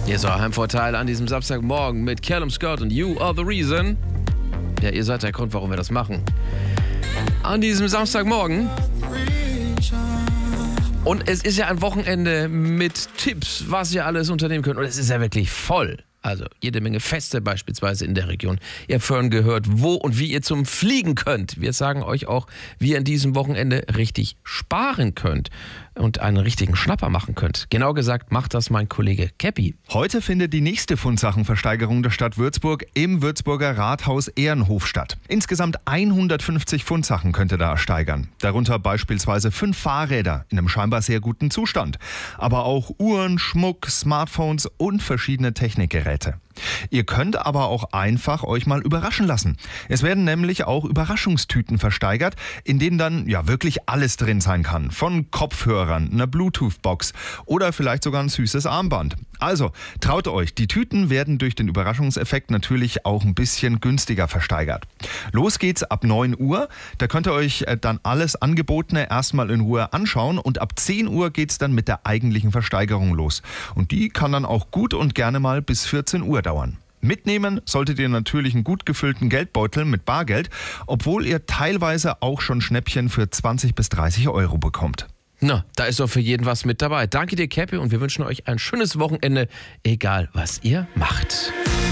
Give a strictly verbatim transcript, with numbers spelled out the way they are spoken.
Hier ist euer Heimvorteil an diesem Samstagmorgen mit Callum Scott und You Are The Reason. Ja, ihr seid der Grund, warum wir das machen. An diesem Samstagmorgen. Und es ist ja ein Wochenende mit Tipps, was ihr alles unternehmen könnt. Und es ist ja wirklich voll. Also jede Menge Feste beispielsweise in der Region. Ihr habt vorhin gehört, wo und wie ihr zum Fliegen könnt. Wir sagen euch auch, wie ihr an diesem Wochenende richtig sparen könnt und einen richtigen Schnapper machen könnt. Genau gesagt macht das mein Kollege Käppi. Heute findet die nächste Pfundsachenversteigerung der Stadt Würzburg im Würzburger Rathaus Ehrenhof statt. Insgesamt hundertfünfzig Pfundsachen könnt ihr da ersteigern. Darunter beispielsweise fünf Fahrräder in einem scheinbar sehr guten Zustand. Aber auch Uhren, Schmuck, Smartphones und verschiedene Technikgeräte. Ihr könnt aber auch einfach euch mal überraschen lassen. Es werden nämlich auch Überraschungstüten versteigert, in denen dann ja wirklich alles drin sein kann. Von Kopfhörern, einer Bluetooth-Box oder vielleicht sogar ein süßes Armband. Also, traut euch, die Tüten werden durch den Überraschungseffekt natürlich auch ein bisschen günstiger versteigert. Los geht's ab neun Uhr. Da könnt ihr euch dann alles Angebotene erstmal in Ruhe anschauen und ab zehn Uhr geht's dann mit der eigentlichen Versteigerung los. Und die kann dann auch gut und gerne mal bis vierzehn Uhr dauern. Mitnehmen solltet ihr natürlich einen gut gefüllten Geldbeutel mit Bargeld, obwohl ihr teilweise auch schon Schnäppchen für zwanzig bis dreißig Euro bekommt. Na, da ist doch für jeden was mit dabei. Danke dir, Käppi, und wir wünschen euch ein schönes Wochenende, egal was ihr macht.